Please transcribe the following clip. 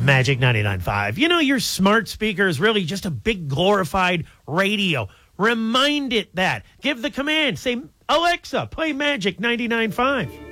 Magic 99.5. You know, your smart speaker is really just a big glorified radio. Remind it that. Give the command. Say, Alexa, play Magic 99.5.